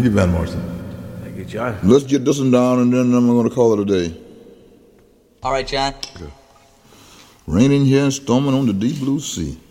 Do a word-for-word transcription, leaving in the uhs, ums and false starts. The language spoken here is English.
Thank you, Van Morrison. Thank you, John. Let's get this one down, and then I'm going to call it a day. All right, John. Okay. Raining here and storming on the deep blue sea.